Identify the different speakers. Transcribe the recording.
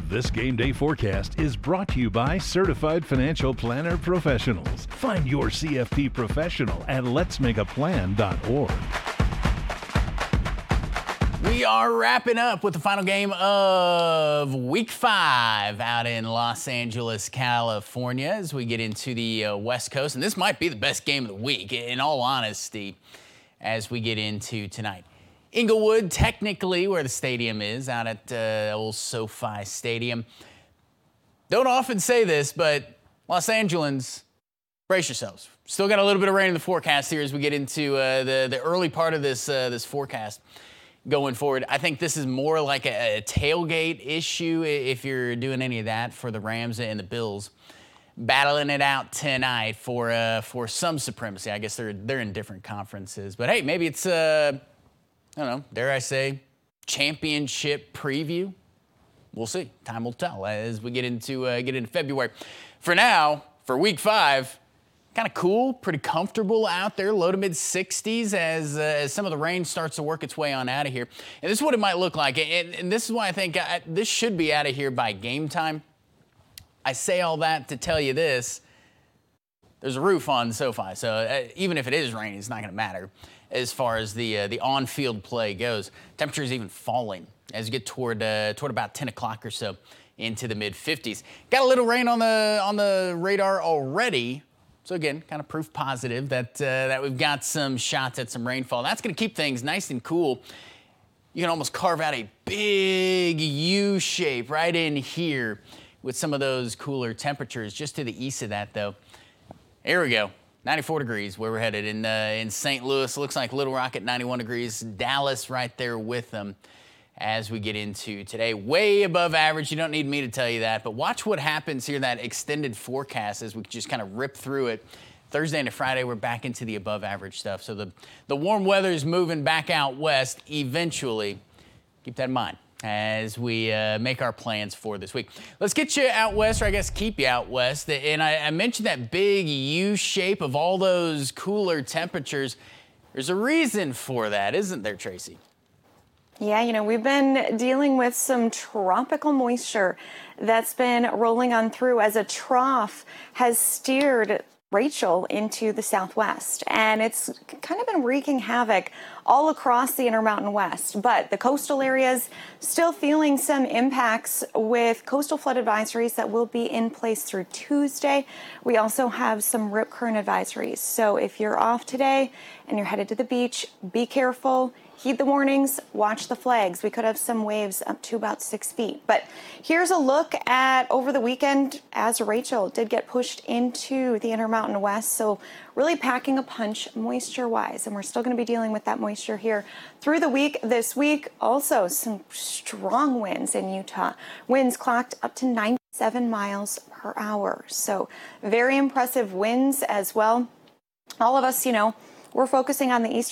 Speaker 1: This game day forecast is brought to you by Certified Financial Planner Professionals. Find your CFP professional at letsmakeaplan.org.
Speaker 2: We are wrapping up with the final game of Week 5 out in Los Angeles, California, as we get into the West Coast. And this might be the best game of the week, in all honesty, as we get into tonight. Inglewood, technically where the stadium is, out at old SoFi Stadium. Don't often say this, but Los Angeles, brace yourselves. Still got a little bit of rain in the forecast here as we get into the early part of this forecast going forward. I think this is more like a tailgate issue if you're doing any of that for the Rams and the Bills. Battling it out tonight for some supremacy. I guess they're in different conferences. But hey, maybe it's I don't know, dare I say, championship preview? We'll see. Time will tell as we get into February. For now, for Week 5, kind of cool, pretty comfortable out there, low to mid 60s as some of the rain starts to work its way on out of here. And this is what it might look like. And this is why I think this should be out of here by game time. I say all that to tell you this. There's a roof on SoFi, so even if it is raining, it's not going to matter as far as the on-field play goes. Temperature is even falling as you get toward about 10 o'clock or so into the mid-50s. Got a little rain on the radar already. So again, kind of proof positive that we've got some shots at some rainfall. That's going to keep things nice and cool. You can almost carve out a big U shape right in here with some of those cooler temperatures. Just to the east of that, though, here we go. 94 degrees where we're headed in St. Louis. Looks like Little Rock at 91 degrees. Dallas right there with them as we get into today. Way above average. You don't need me to tell you that. But watch what happens here, that extended forecast, as we just kind of rip through it. Thursday into Friday, we're back into the above average stuff. So the warm weather is moving back out west eventually. Keep that in mind as we make our plans for this week. Let's get you out west, or I guess keep you out west. And I mentioned that big U shape of all those cooler temperatures. There's a reason for that, isn't there, Tracy?
Speaker 3: Yeah, we've been dealing with some tropical moisture that's been rolling on through as a trough has steered Rachel into the southwest, and it's kind of been wreaking havoc all across the Intermountain West. But the coastal areas still feeling some impacts with coastal flood advisories that will be in place through Tuesday. We also have some rip current advisories. So if you're off today and you're headed to the beach, be careful. Heed the warnings, watch the flags. We could have some waves up to about 6 feet. But here's a look at over the weekend as Rachel did get pushed into the Intermountain West. So really packing a punch moisture-wise. And we're still going to be dealing with that moisture here through the week. This week, also some strong winds in Utah. Winds clocked up to 97 miles per hour. So very impressive winds as well. All of us, we're focusing on the eastern